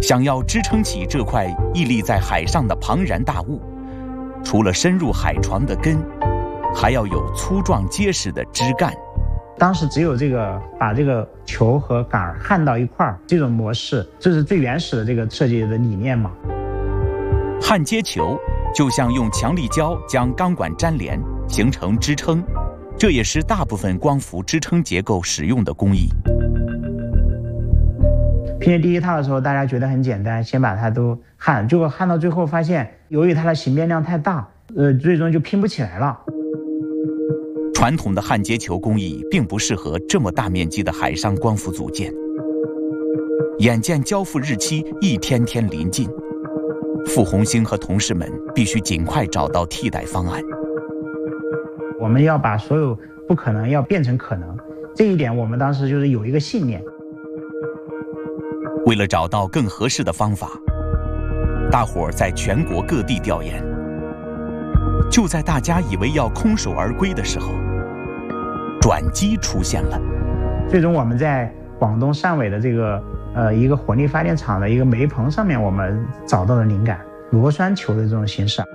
想要支撑起这块屹立在海上的庞然大物，除了深入海床的根，还要有粗壮结实的枝干。 当时只有把这个球和杆焊到一块儿，这种模式，这是最原始的这个设计的理念嘛。 焊接球就像用强力胶将钢管粘连，形成支撑，这也是大部分光伏支撑结构使用的工艺。 拼接第一套的时候，大家觉得很简单，先把它都焊，结果焊到最后发现，由于它的形变量太大，最终就拼不起来了。 传统的焊接球工艺并不适合这么大面积的海上光伏组件。眼见交付日期一天天临近，傅红星和同事们必须尽快找到替代方案。 我们要把所有不可能要变成可能，这一点我们当时就是有一个信念。 为了找到更合适的方法，大伙儿在全国各地调研。就在大家以为要空手而归的时候，转机出现了。 最终我们在广东汕尾的这个一个火力发电厂的一个煤棚上面，我们找到了灵感，螺栓球的这种形式。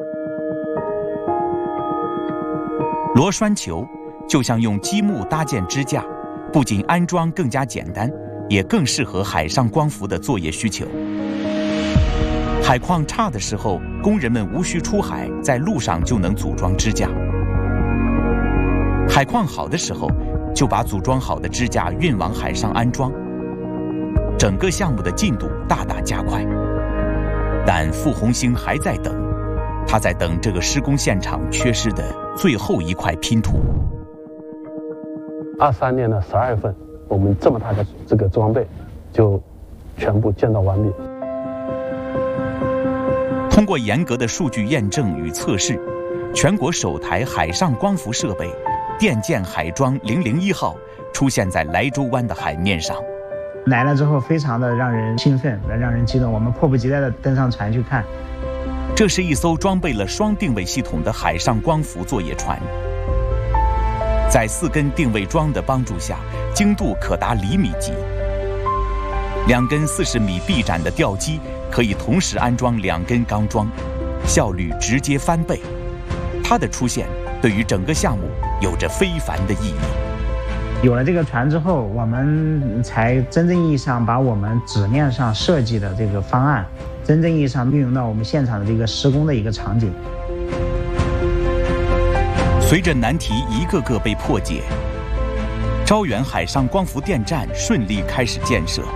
螺栓球就像用积木搭建支架，不仅安装更加简单，也更适合海上光伏的作业需求。海况差的时候，工人们无需出海，在路上就能组装支架。海况好的时候，就把组装好的支架运往海上安装，整个项目的进度大大加快。但傅红星还在等，他在等这个施工现场缺失的最后一块拼图。 23年的12月份，我们这么大的这个装备就全部建造完毕。 通过严格的数据验证与测试，全国首台海上光伏设备电建海桩001号出现在莱州湾的海面上。 来了之后非常的让人兴奋，让人激动，我们迫不及待地登上船去看。 这是一艘装备了双定位系统的海上光伏作业船，在4根定位桩的帮助下，精度可达厘米级。2根40米臂展的吊机可以同时安装2根钢桩，效率直接翻倍。它的出现对于整个项目有着非凡的意义。 有了这个船之后，我们才真正意义上把我们纸面上设计的这个方案，真正意义上运用到我们现场的这个施工的一个场景。 随着难题一个个被破解，招远海上光伏电站顺利开始建设，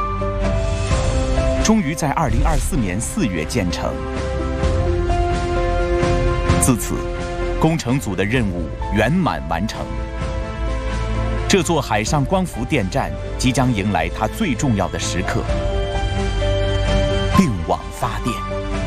终于在2024年4月建成。自此，工程组的任务圆满完成。这座海上光伏电站即将迎来它最重要的时刻——并网发电。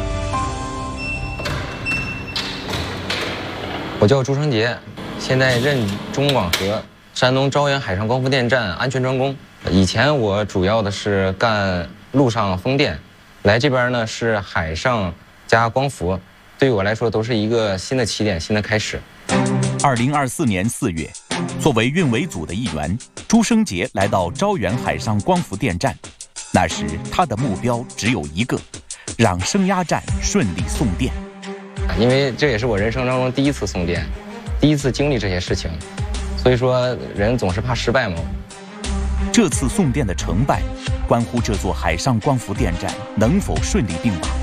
我叫朱成杰，现在任中广核山东招远海上光伏电站安全专工。以前我主要的是干陆上风电，来这边呢是海上加光伏，对于我来说都是一个新的起点、新的开始。 2024年4月，作为运维组的一员，朱生杰来到招远海上光伏电站。那时他的目标只有一个，让升压站顺利送电。 因为这也是我人生当中第一次送电，第一次经历这些事情，所以说人总是怕失败嘛。 这次送电的成败，关乎这座海上光伏电站能否顺利并网。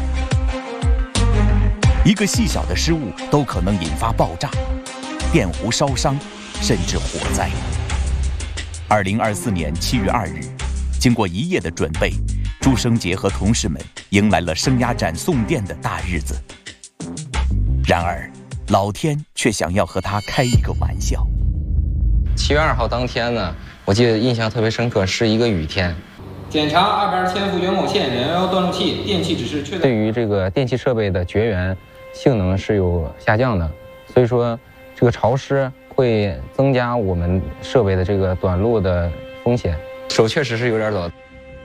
一个细小的失误都可能引发爆炸、电弧烧伤，甚至火灾。2024年7月2日，经过1夜的准备，朱生杰和同事们迎来了升压站送电的大日子。然而，老天却想要和他开一个玩笑。 7月2号当天呢，我记得印象特别深刻，是一个雨天。 检查220千伏元某线211断路器电气指示确认。 对于这个电气设备的绝缘性能是有下降的，所以说这个潮湿会增加我们设备的这个短路的风险。手确实是有点抖。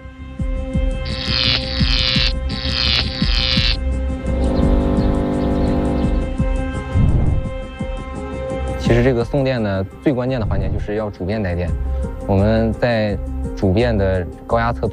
其实这个送电呢，最关键的环节就是要主变带电。我们在主变的高压侧